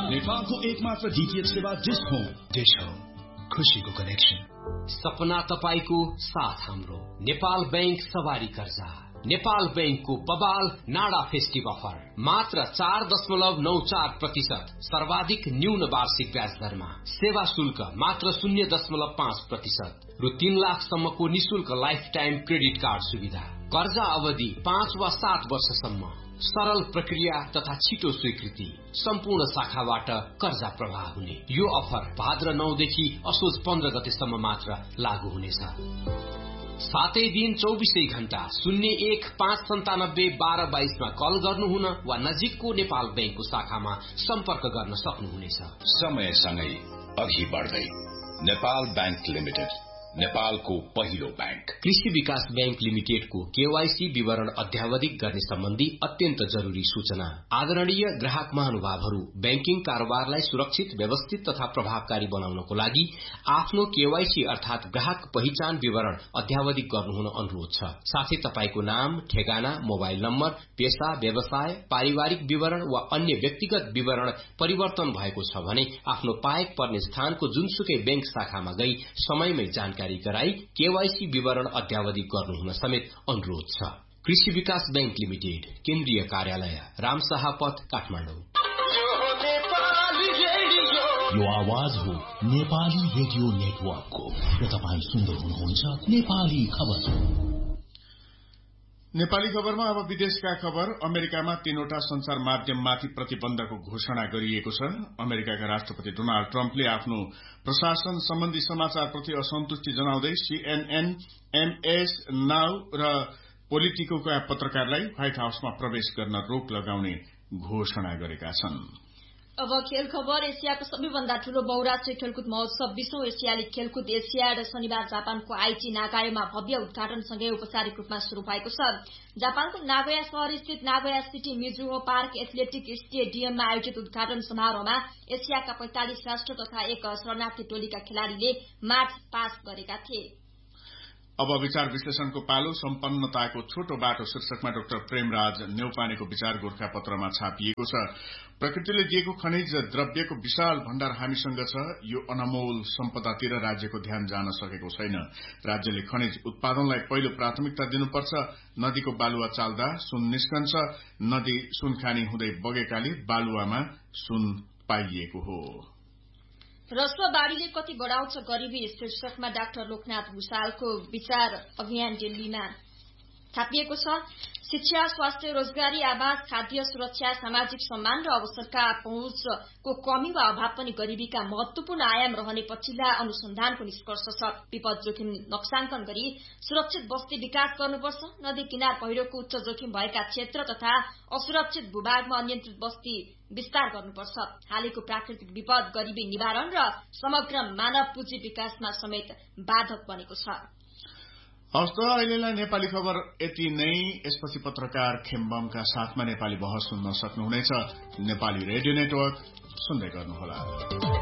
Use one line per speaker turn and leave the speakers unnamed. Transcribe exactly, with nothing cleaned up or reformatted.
नेपालको एकमात्र डीटीएच सेवा डिश होम।
डिश होम, खुशीको कनेक्सन।
सपना तपाईको साथ हाम्रो। नेपाल बैंक सवारी कर्जा। नेपाल बैंकको बबाल नाडा फेस्टिभ अफर मात्र चार दशमलव नौ चार प्रतिशत सर्वाधिक न्यून वार्षिक ब्याज दरमा। सेवा शुल्क मात्र शून्य दशमलव पाँच प्रतिशत रु तीन लाखसम्मको निशुल्क लाइफ टाइम क्रेडिट कार्ड सुविधा। कर्जा अवधि पाँच वा सात वर्षसम्म। सरल प्रक्रिया तथा छिटो स्वीकृति। सम्पूर्ण शाखाबाट कर्जा प्रवाह हुने यो अफर भाद्र नौदेखि असोज पन्ध्र गतेसम्म मात्र लागू हुनेछ। सातै दिन चौबिसै घण्टा शून्य एक पाँच सन्तानब्बे बाह्र बाइसमा कल गर्नुहुन वा नजिकको नेपाल बैंकको शाखामा सम्पर्क गर्न सक्नुहुनेछ।
समयसँगै अघि बढ्दै नेपाल बैंक लिमिटेड, नेपालको पहिलो बैंक।
कृषि विकास बैंक लिमिटेडको केवाईसी विवरण अध्यावधिक गर्ने सम्बन्धी अत्यन्त जरूरी सूचना। आदरणीय ग्राहक महानुभावहरू, बैंकिङ कारोबारलाई सुरक्षित, व्यवस्थित तथा प्रभावकारी बनाउनको लागि आफ्नो केवाईसी अर्थात ग्राहक पहिचान विवरण अध्यावधिक गर्नुहुन अनुरोध छ। साथै तपाईको नाम, ठेगाना, मोबाइल नम्बर, पेशा, व्यवसाय, पारिवारिक विवरण वा अन्य व्यक्तिगत विवरण परिवर्तन भएको छ भने आफ्नो पाएक पर्ने स्थानको जुनसुकै बैंक शाखामा गई समयमै जानकारी गराई केवाईसी विवरण अध्यावधिक गर्नुहुन समेत अनुरोध छ। कृषि विकास बैंक लिमिटेड, केन्द्रीय कार्यालय, रामशाह पथ, काठमाडौँ।
यो आवाज हो नेपाली रेडियो नेटवर्कको र तपाईँ सुन्दै हुनुहुन्छ नेपाली खबर।
नेपाली खबरमा अब विदेशका खबर। अमेरिकामा तीनवटा संचार माध्यममाथि प्रतिबन्धको घोषणा गरिएको छ। अमेरिकाका राष्ट्रपति डोनाल्ड ट्रम्पले आफ्नो प्रशासन सम्बन्धी समाचारप्रति असन्तुष्टि जनाउँदै सीएनएन, एमएस नाउ र पोलिटिकोका पत्रकारलाई व्हाइट हाउसमा प्रवेश गर्न रोक लगाउने घोषणा गरेका छन्।
अब खेल खबर। एसियाको सबैभन्दा ठूलो बहुराष्ट्रिय खेलकुद महोत्सव बीसौं एसियाली खेलकुद एसियाड शनिबार जापानको आइची नागायोमा भव्य उद्घाटनसँगै औपचारिक रूपमा शुरू भएको छ। जापानको नागोया शहर स्थित Nagoya city Mizuho park athletic स्टेडियममा आयोजित उद्घाटन समारोहमा एसियाका पैंतालिस राष्ट्र तथा एक शरणार्थी टोलीका खेलाड़ीले मार्च पास गरेका थिए।
अब विचार विश्लेषणको पालो। सम्पन्नताको छोटो बाटो शीर्षकमा डाक्टर प्रेमराज न्यौपानेको विचार गोर्खा पत्रमा छापिएको छ। प्रकृतिले दिएको खनिज द्रव्यको विशाल भण्डार हामीसँग छ। यो अनमोल सम्पदातिर राज्यको ध्यान जान सकेको छैन। राज्यले खनिज उत्पादनलाई पहिलो प्राथमिकता दिनुपर्छ। नदीको बालुवा चाल्दा सुन निस्कन्छ। नदी सुनखानी हुँदै बगेकाले बालुवामा सुन पाइएको हो।
रसुवा बाढ़ीले कति बढ़ाउँछ गरीबी शीर्षकमा डाक्टर लोकनाथ भूषालको विचार अभियान दिल्लीमा छापिएको छ। शिक्षा, स्वास्थ्य, रोजगारी, आवास, खाद्य सुरक्षा, सामाजिक सम्मान र अवसरका पहुँचको कमी वा अभाव पनि गरीबीका महत्वपूर्ण आयाम रहने पछिल्ला अनुसन्धानको निष्कर्ष छ। विपद जोखिम नक्साङ्कन गरी सुरक्षित बस्ती विकास गर्नुपर्छ। नदी किनार पहिरोको उच्च जोखिम भएका क्षेत्र तथा असुरक्षित भूभागमा अनियन्त्रित बस्ती विस्तार गर्नुपर्छ। हालैको प्राकृतिक विपद गरीबी निवारण र समग्र मानव पुँजी विकासमा समेत बाधक बनेको छ।
हवस् त, अहिलेलाई नेपाली खबर यति नै। यसपछि पत्रकार खेम्बमका साथमा नेपाली बहस सुन्न सक्नुहुनेछ। नेपाली रेडियो नेटवर्क सुन्दै गर्नुहोला।